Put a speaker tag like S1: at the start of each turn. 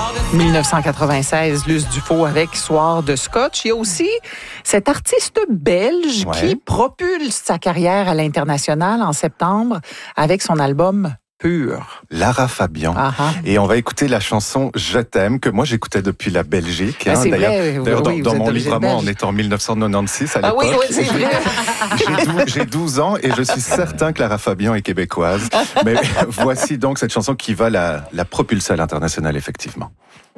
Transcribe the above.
S1: 1996, Luce Dufaux avec Soir de Scotch. Il y a aussi cet artiste belge qui propulse sa carrière à l'international en septembre avec son album Pur.
S2: Lara Fabian. Et on va écouter la chanson Je t'aime, que moi j'écoutais depuis la Belgique.
S1: C'est vrai,
S2: d'ailleurs
S1: oui,
S2: dans mon livre à moi,
S1: belge.
S2: on est en 1996 à l'époque.
S1: Oui, c'est vrai.
S2: J'ai 12 ans et je suis certain que Lara Fabian est québécoise. Mais voici donc cette chanson qui va la propulser à l'international, effectivement.